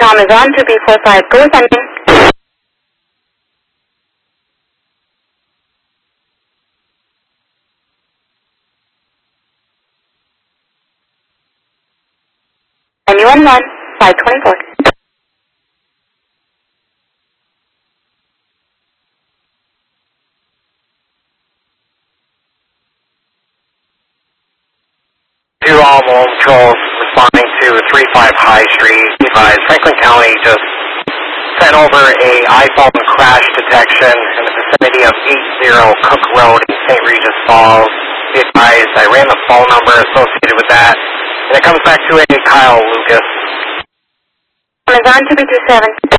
Tom is on 2B45. Go sending. And you on 524. Two all mobile patrols responding to 35 High Street. Advised Franklin County just sent over a iPhone crash detection in the vicinity of 80 Cook Road in St. Regis Falls. Be advised, I ran the phone number associated with that, and it comes back to a Kyle Lucas. Amazon 2B27.